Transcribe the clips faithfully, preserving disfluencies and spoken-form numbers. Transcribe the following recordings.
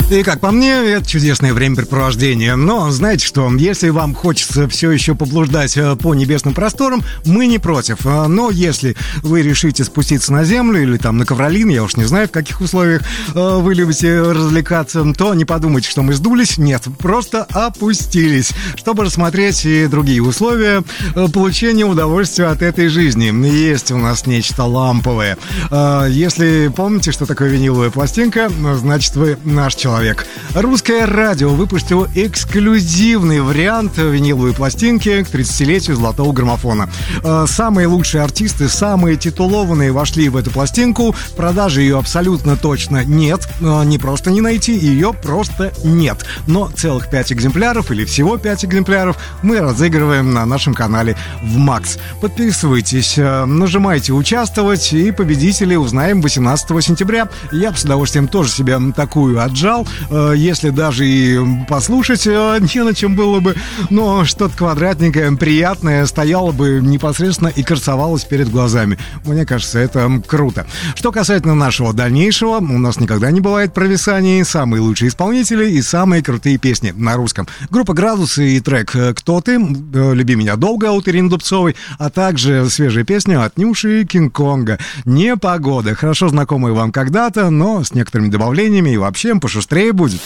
И как по мне, это чудесное времяпрепровождение. Но знаете что, если вам хочется все еще поблуждать по небесным просторам, мы не против. Но если вы решите спуститься на землю или там на ковролин, я уж не знаю, в каких условиях вы любите развлекаться, то не подумайте, что мы сдулись. Нет, просто опустились, чтобы рассмотреть и другие условия получения удовольствия от этой жизни. Есть у нас нечто ламповое. Если помните, что такое виниловая пластинка, значит, вы наш человек. Русское радио выпустило эксклюзивный вариант виниловой пластинки к тридцатилетию золотого граммофона. Самые лучшие артисты, самые титулованные вошли в эту пластинку. В продаже ее абсолютно точно нет. Не просто не найти, ее просто нет. Но целых пять экземпляров или всего пять экземпляров мы разыгрываем на нашем канале в Макс. Подписывайтесь, нажимайте «Участвовать», и победителей узнаем восемнадцатого сентября. Я бы с удовольствием тоже себе такую отжал. Если даже и послушать не на чем было бы, но что-то квадратненькое, приятное стояло бы непосредственно и красовалось перед глазами. Мне кажется, это круто. Что касательно нашего дальнейшего, у нас никогда не бывает провисаний. Самые лучшие исполнители и самые крутые песни на русском. Группа «Градусы» и трек «Кто ты?», «Люби меня долго» от Ирины Дубцовой, а также свежая песня от Нюши и Кинг-Конга «Непогода». Хорошо знакомые вам когда-то, но с некоторыми добавлениями и вообще пошустрее будет.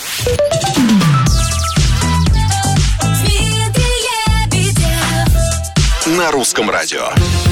На русском радио.